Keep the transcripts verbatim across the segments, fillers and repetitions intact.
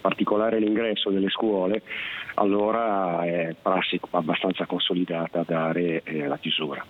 particolare l'ingresso delle scuole, allora è prassi abbastanza consolidata dare eh, la chiusura.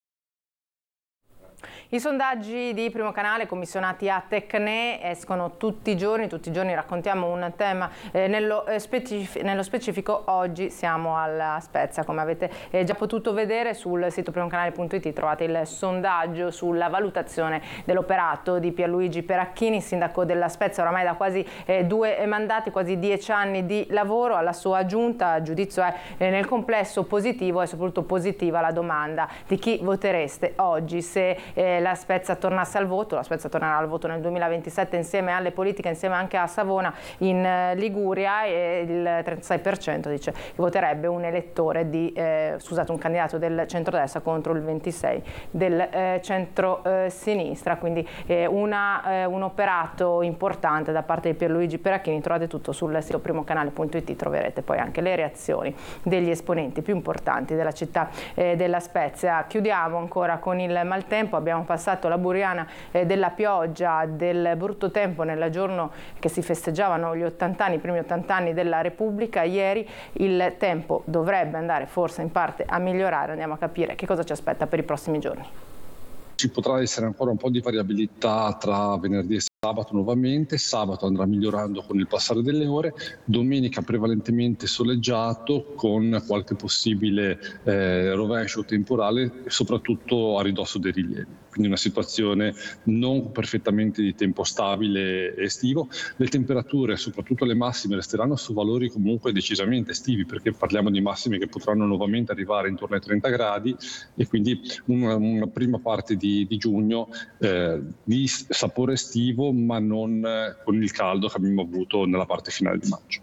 I sondaggi di Primo Canale commissionati a Tecne escono tutti i giorni, tutti i giorni raccontiamo un tema, eh, nello, eh, specifico, nello specifico oggi siamo alla Spezia, come avete eh, già potuto vedere sul sito primocanale punto it trovate il sondaggio sulla valutazione dell'operato di Pierluigi Peracchini, sindaco della Spezia oramai da quasi eh, due mandati, quasi dieci anni di lavoro. Alla sua giunta il giudizio è eh, nel complesso positivo e soprattutto positiva la domanda di chi votereste oggi se eh, la Spezia tornasse al voto. La Spezia tornerà al voto nel duemilaventisette insieme alle politiche, insieme anche a Savona in Liguria, e il trentasei per cento dice che voterebbe un elettore di, eh, scusate, un candidato del centrodestra contro il ventisei per cento del eh, centro-sinistra, quindi eh, una, eh, un operato importante da parte di Pierluigi Peracchini. Trovate tutto sul sito primocanale punto it, troverete poi anche le reazioni degli esponenti più importanti della città eh, della Spezia. Chiudiamo ancora con il maltempo. Abbiamo passato la buriana eh, della pioggia, del brutto tempo nel giorno che si festeggiavano gli ottanta anni, i primi ottanta anni della Repubblica. Ieri il tempo dovrebbe andare forse in parte a migliorare, andiamo a capire che cosa ci aspetta per i prossimi giorni. Ci potrà essere ancora un po' di variabilità tra venerdì e sabato nuovamente, sabato andrà migliorando con il passare delle ore, domenica prevalentemente soleggiato con qualche possibile eh, rovescio temporale, soprattutto a ridosso dei rilievi. Quindi una situazione non perfettamente di tempo stabile estivo. Le temperature, soprattutto le massime, resteranno su valori comunque decisamente estivi, perché parliamo di massime che potranno nuovamente arrivare intorno ai trenta gradi, e quindi una, una prima parte di, di giugno eh, di sapore estivo, ma non con il caldo che abbiamo avuto nella parte finale di maggio.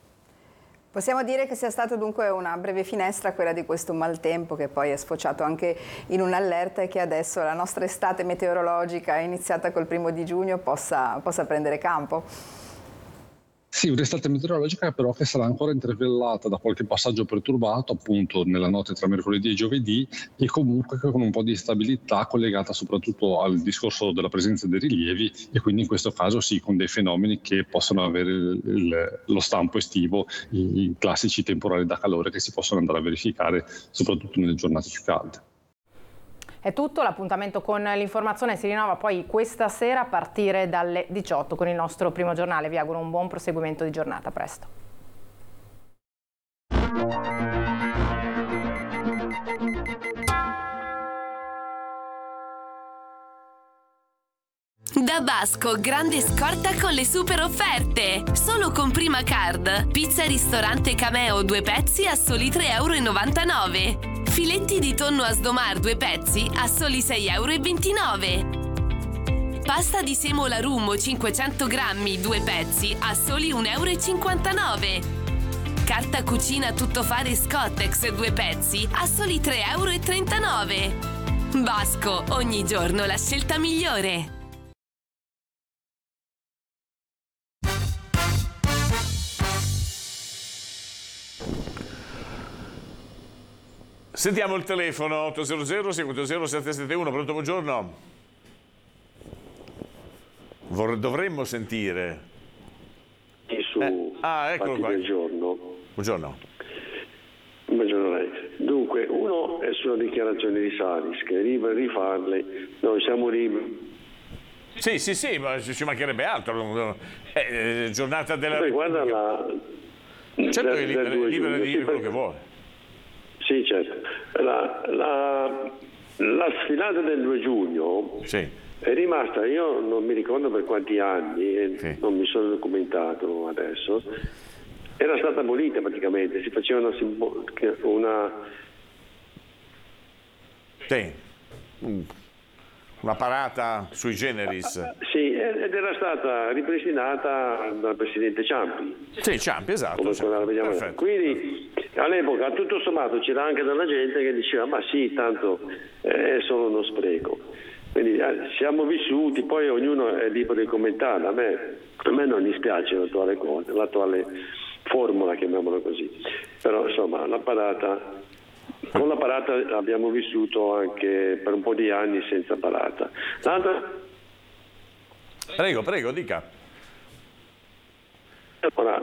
Possiamo dire che sia stata dunque una breve finestra quella di questo maltempo, che poi è sfociato anche in un'allerta, e che adesso la nostra estate meteorologica iniziata col primo di giugno possa, possa prendere campo. Sì, un'estate meteorologica però che sarà ancora intervellata da qualche passaggio perturbato appunto nella notte tra mercoledì e giovedì, e comunque con un po' di instabilità collegata soprattutto al discorso della presenza dei rilievi, e quindi in questo caso sì, con dei fenomeni che possono avere il, il, lo stampo estivo, i, i classici temporali da calore che si possono andare a verificare soprattutto nelle giornate più calde. È tutto, l'appuntamento con l'informazione si rinnova poi questa sera a partire dalle diciotto con il nostro primo giornale. Vi auguro un buon proseguimento di giornata, a presto. Da Basco, grande scorta con le super offerte. Solo con Prima Card. Pizza ristorante Cameo due pezzi a soli tre e novantanove euro. Filetti di tonno a sdomar due pezzi a soli sei e ventinove euro. Pasta di semola Rummo cinquecento grammi due pezzi a soli un e cinquantanove euro. Carta cucina tuttofare Scottex due pezzi a soli tre e trentanove euro. Basco, ogni giorno la scelta migliore. Sentiamo il telefono otto zero zero sei quattro zero sette sette uno, pronto, buongiorno. Vor- dovremmo sentire. Su eh, ah, eccolo qua. Del giorno. Buongiorno. Buongiorno a lei. Dunque, uno è sulla dichiarazione di Salis, che è libero di farle, noi siamo liberi. Sì, sì, sì, ma ci mancherebbe altro. Eh, giornata della Beh, guarda la... Certo del, che è libero, del libero di dire sì, quello che vuole. Sì, certo. La, la, la sfilata del due giugno sì. è rimasta, io non mi ricordo per quanti anni, e sì. non mi sono documentato adesso, era stata abolita praticamente, si faceva una... una... Sì. Una parata sui generis. Sì, ed era stata ripristinata dal presidente Ciampi. Sì, Ciampi, esatto. Ciampi. Quindi all'epoca tutto sommato c'era anche della gente che diceva ma sì, tanto è solo uno spreco. Quindi eh, siamo vissuti, poi ognuno è libero di commentare. A me, a me non dispiace l'attuale cosa, l'attuale formula, chiamiamola così. Però insomma la parata... Con la parata abbiamo vissuto anche per un po' di anni senza parata. L'altra... Prego, prego, dica. Ora,